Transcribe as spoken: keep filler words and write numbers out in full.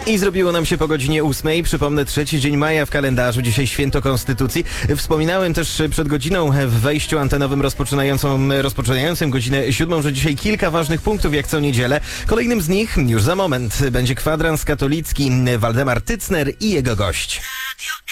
I zrobiło nam się po godzinie ósmej. Przypomnę, trzeci dzień maja w kalendarzu. Dzisiaj święto Konstytucji. Wspominałem też przed godziną w wejściu antenowym rozpoczynającą, rozpoczynającym godzinę siódmą, że dzisiaj kilka ważnych punktów jak co niedzielę. Kolejnym z nich już za moment będzie kwadrans katolicki, Waldemar Tycner i jego gość.